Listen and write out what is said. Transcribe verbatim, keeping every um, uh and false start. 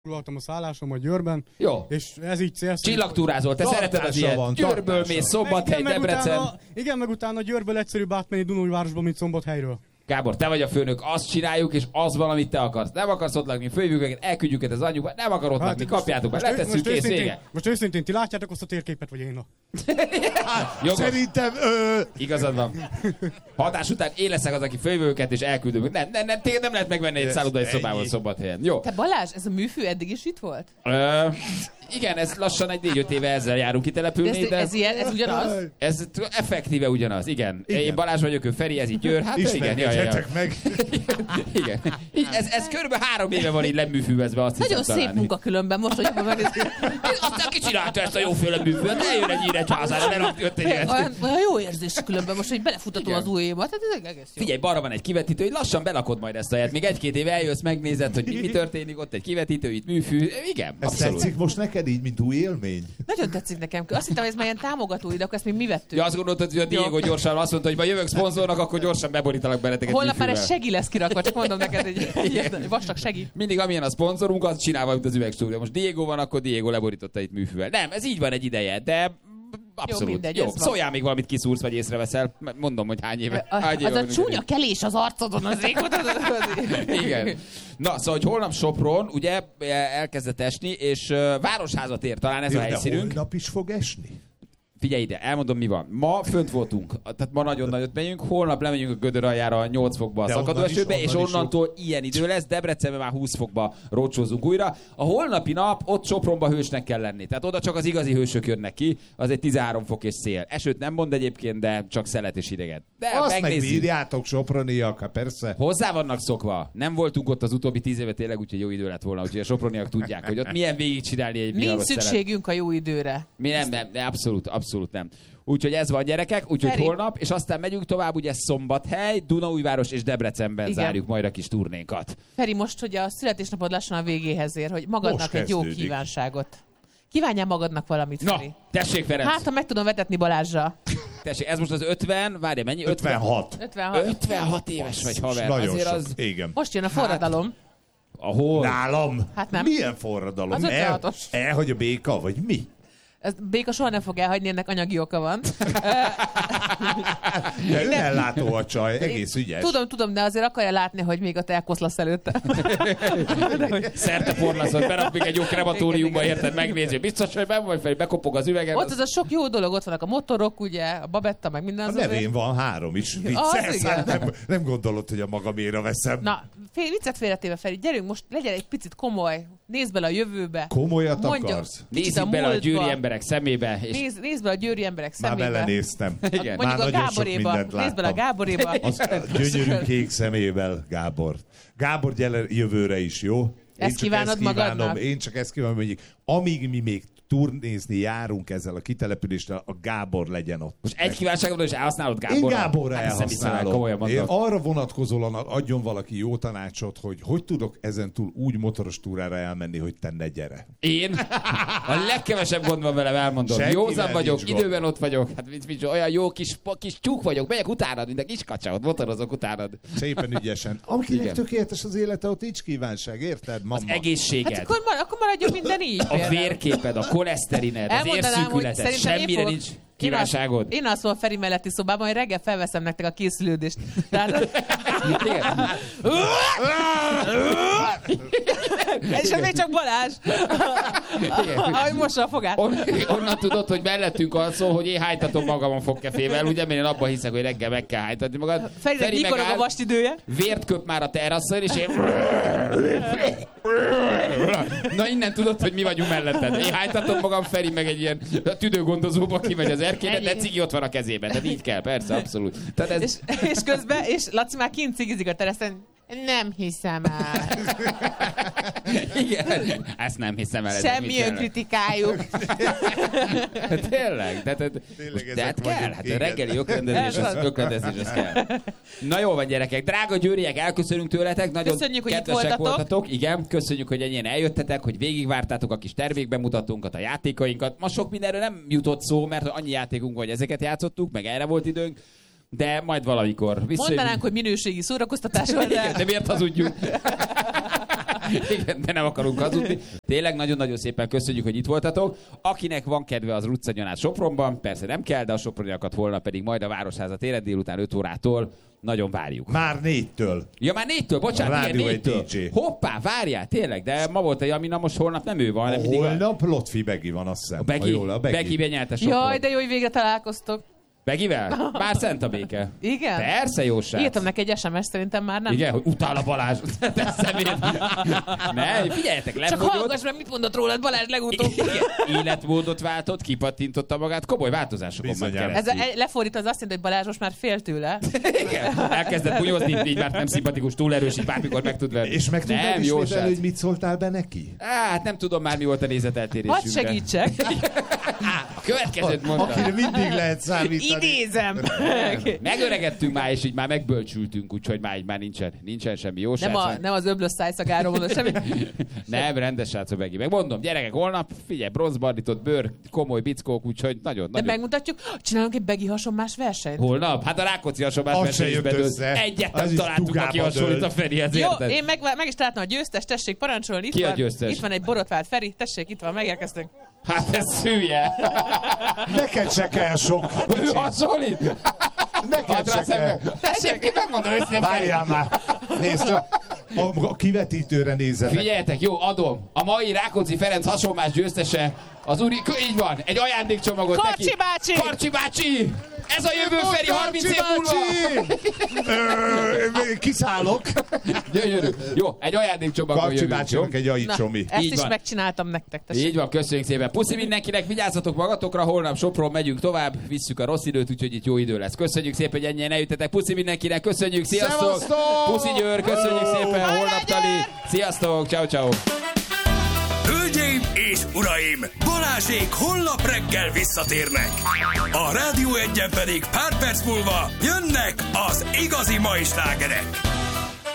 Foglaltam a szállásom a Győrben. Jó. És ez így célszerű. Csillagtúrázol, te szereted az ilyen. Győrből mész, Szombathely, Debrecen. Utána, igen, meg utána Győrből egyszerűbb átmenni Dunaújvárosba, mint Szombathelyről. Gábor, te vagy a főnök, azt csináljuk, és az van, amit te akarsz. Nem akarsz ott lakni, fölhívjuk őket, elküldjük őket az anyjukba, nem akar ott hát, lakni, kapjátok be, letesszük, kész, vége. Most őszintén, ti látjátok azt a térképet, vagy én? Jogos. Szerintem... Ö... Igazad van. Hatás után én leszek az, aki fölhívjuk őket, és elküldünk. Nem, nem, nem, tényleg nem lehet megvenni egy szállodai szobával Szombathelyen. Jó. Te Balázs, ez a műfű eddig is itt volt? Ö, igen, ez lassan egy négy-öt éve ezzel járunk kitelepülni, de... Ez, de... ez, ilyen, ez ugyanaz? Ez effektíve ugyanaz, igen. igen. Én Balázs vagyok, ő Feri, ez így Győr. Hát igen, jaj, jaj. meg. Igen. Így, ez, ez körülbelül három éve van így leműfűvezve, azt nagyon hiszem szép találni. munka különben, most, hogy jobban megnézni. Aztán ki csinálta ezt a jóféle műfűvet? Ne jön egy Nyíregyházára, ne rakjött egy ilyet. Olyan, olyan jó érzés különben most, hogy belefutatom az ujjémat. Hát ez egész jó. Figyelj, balra van egy kivetítő, hogy lassan belakod majd ezt a helyet. Még egy-két éve eljössz, megnézed, hogy mi, mi történik, ott egy kivetítő, itt műfű. Igen, ez abszolút. tetszik most neked így, mint új élmény? Nagyon tetszik nekem. Azt hittem, hogy ez már ilyen támogatói, de akkor ezt még mi vettük. Ja, azt gondoltad, hogy a Diego gyorsan azt mondta, hogy ma jövök szponzornak, akkor gyorsan beborítalak beletek. Holnap már egy segi lesz kirakva, csak mondom neked, egy, egy vastag segi. Mindig amilyen a szponzorunk, azt csinálva, mint az üvegstúdió. Most Diego van, akkor Diego leborította itt műfűvel. Nem, ez így van egy ideje, de abszolút. Jó, mindegy, jó. Szóljál még valamit kiszúrsz, vagy észreveszel. Mondom, hogy hány éve. A, hány éve az a csúnya kelés az arcodon, az régóta. Igen. Na, szóval, hogy holnap Sopron, ugye elkezdett esni, és uh, Városházat ér talán ez Jó, a helyszínünk. De holnap is fog esni? Figyelj ide, elmondom mi van. Ma fönt voltunk, tehát ma nagyon nagyot megyünk, holnap lemegyünk a Gödör aljára nyolc fokba a szakadó esőbe, és onnantól ilyen idő lesz, Debrecenben már húsz fokba rócsózunk újra. A holnapi nap ott Sopronba hősnek kell lenni, tehát oda csak az igazi hősök jönnek ki, az egy tizenhárom fok és szél. Esőt nem mond egyébként, de csak szelet és hideget. De azt megnézzük. megbírjátok, soproniak, hát persze. Hozzá vannak szokva. Nem voltunk ott az utóbbi tíz éve tényleg, úgyhogy jó idő lett volna, úgyhogy a soproniak tudják, hogy ott milyen végigcsinálni egy nincs szükségünk a jó időre. Mi nem, nem, nem, abszolút, abszolút nem. Úgyhogy ez van, gyerekek, úgyhogy Feri. holnap, és aztán megyünk tovább, ugye Szombathely, Dunaújváros és Debrecenben igen. zárjuk majd a kis turnénkat. Feri, most, hogy a születésnapod lassan a végéhez ér, hogy magadnak most egy kezdődik. Jó kívánságot. Kívánjál magadnak valamit, Feri. Na, tessék, Ferenc! Hát, ha meg tudom vetetni Balázsra. Tessék, ez most az ötven, várj, mennyi? ötvenhat. ötvenhat. ötvenhat éves vagy, haver. Nagyon azért sok, az... igen. Most jön a forradalom. Hát, ahol? Nálam? Hát nem. Milyen forradalom? Az ötvenhatos. El, elhagy a béka, vagy mi? Ez béka soha nem fog elhagyni, ennek anyagi oka van. De ő ellátó a csaj, egész ügyes. Tudom, tudom, de azért akarja látni, hogy még a te elkoszlasz előtte. Szerte porlaszod, berak még egy jó krematóriumba, érted, megnézni. Biztos, hogy ben vagy fel, bekopog az üvegen. Ott az... az a sok jó dolog, ott vannak a motorok, ugye, a babetta, meg minden. A nevén van három is. Vicces, hát nem, nem gondolod, hogy a magaméra veszem. Na, fél, viccet félretéve, Feri, gyerünk most, legyen egy picit komoly, nézd bele a jövőbe. Komolyat akarsz? Nézzük bele a győri emberek szemébe. És... Nézd, nézd bele a győri emberek szemébe. Már belenéztem. Igen. Mondjuk már a Gáboréba. Nézd bele a Gáboréba. Az gyönyörű kék szemével, Gábor. Gábor, gyere jövőre is, jó? Ezt kívánod ezt kívánom, magadnak? Én csak ezt kívánom, hogy amíg mi még turnézni járunk ezzel a kitelepüléssel, a Gábor legyen ott. Most egy kívánságodon is elhasználod Gáborra? Én Gáborra hát elhasználom. Én arra vonatkozóan adjon valaki jó tanácsot, hogy hogy tudok ezentúl úgy motoros túrára elmenni, hogy te ne gyere. Én? A legkevesebb gond van velem, elmondom. Senkivel Józan vagyok, nincs időben gond. ott vagyok. Hát mit, mit, olyan jó kis, kis tyúk vagyok, megyek utánad, mint a kis kacsa, ott motorozok utánad. Szépen ügyesen. Akinek igen. tökéletes az élete, ott nincs kívánság, érted, mama? Az egészséged. Hát akkor, akkor maradjon minden így. A például. vérképed, a koleszterined, az érszűkületed, semmire nincs kívánságod. Én alszom a Feri melletti szobában, hogy reggel felveszem nektek a készülődést. Tehát... És ez még csak Balázs. Ahogy mossa a fogát. On, onnan tudod, hogy mellettünk alszol, hogy én hánytatom magam a fogkefével, ugye, mert én abban hiszek, hogy reggel meg kell hánytatni magad. Ferinek Feri mikor a vast idője? Vért köp már a teraszon, és én... Na innen tudod, hogy mi vagyunk melletted. Én hánytatom magam, Feri meg egy ilyen tüdőgondozóba kimegy az erkélyre, de cigi ott van a kezében. Tehát így kell, persze, abszolút. Tehát ez... és, és közben, és Laci már kint cigizik a teraszen. Nem hiszem el. Igen, ezt nem hiszem el. Semmi önkritikájuk. Tényleg? Tehát, Tényleg de hát kell, vagyunk, hát a igen. reggeli ökrendezés, az ökrendezés, az kell. Na jól van, gyerekek, drága győriek, elköszönünk tőletek, nagyon köszönjük, hogy itt kedvesek voltatok. voltatok. Igen, köszönjük, hogy ennyien eljöttetek, hogy végigvártátok a kis termékbemutatónkat, a játékainkat. Ma sok mindenről nem jutott szó, mert annyi játékunk van, hogy ezeket játszottuk, meg erre volt időnk. De majd valamikor. Mondanánk, hogy minőségi szórakoztatás van, de... Igen, de miért hazudjuk? Igen, de nem akarunk hazudni. Tényleg nagyon-nagyon szépen köszönjük, hogy itt voltatok. Akinek van kedve, az Ruccanyonát Sopronban, persze nem kell, de a soproniakat holnap pedig majd a Városháza téren délután öt órától nagyon várjuk. Már négytől. Ja, már négytől, bocsánat, igen, négytől. Hoppá, várjál, tényleg, de ma volt egy, ami na most holnap nem ő van. A nem holnap Lotfi Begi van, azt hiszem. A Begi, jól, a Begi. Begi benyerte Sopron. Jaj, de jó, hogy végre találkoztok. Begivel? Már szent a béke. Igen? Persze, jó srác. Írtam neki egy es em es, szerintem már nem. Igen, hogy utál a Balázs. Te szemét. Ne, figyeljetek, lefogyott. Csak hallgass meg, mit mondott rólad Balázs legutóbb. Életmódot váltott, kipattintotta magát, komoly változásokon ment keresztül. Ez a, lefordít az azt jelenti, hogy Balázs most már fél tőle. Igen, elkezdett bunyozni, így már nem szimpatikus, túl erős, így bármikor meg tud venni. És meg tudnád ismételni, hogy mit szóltál be neki? Hát nem tudom már, mi volt a nézeteltérésünk. Hadd segítsek. A következőt mondtam. Akire mindig lehet számítani. Idézem. Megöregettünk már, és így már megbölcsültünk, úgyhogy már így már nincsen, nincsen semmi jó nem, a, nem az öblös szájszagáról mondod semmi. Nem, rendes srácok Begi. Megmondom, gyerekek, holnap, figyelj, bronzbardított bőr, komoly bickók, úgyhogy nagyon, nagyon. De megmutatjuk, csinálunk egy Begi hasonmás versenyt. Holnap? Hát a Rákóczi hasonmás versenyt egyet nem találtuk, aki hasonlít a Ferihez. Jó, én meg, meg is találtam a győztes, tessék parancsolni. Itt Ki van, a győztes? Itt van egy borotvált Feri, tessék, itt van, megérkeztünk. Hát ez szülje. Neked se kell sok. Ő hasonlít? Neked se kell. Tessék, ki megmondom őszintén. Várjál már. Nézd, a, a kivetítőre nézzetek. Figyeljetek, jó, adom. A mai Rákóczi Ferenc hasonlás győztese az úri... Így van, egy ajándékcsomagot Karcsi neki. bácsi! Karcsi bácsi! Ez a jövő Feri harminc év múlva! Kiszállok. Gyönyörű. Jó, egy ajándékcsomagot Karcsi bácsinak egy ajicsomi. Ezt Így is van. megcsináltam nektek, tessék. Így van, köszönjük szépen. Puszi mindenkinek, vigyázzatok magatokra, holnap Sopron megyünk tovább, visszük a rossz időt, úgyhogy itt jó idő lesz. Köszönjük szépen, hogy ennyien eljöttetek. Puszi mindenkinek, köszönjük, sziasztok! Szevasztok! Puszi Győr, köszönjük szépen, holnap tali. Sziasztok, ciao ciao. Hölgyeim és uraim, Balázsék holnap reggel visszatérnek. A Rádió Egyen pedig pár perc múlva jönnek az igazi mai slágerek.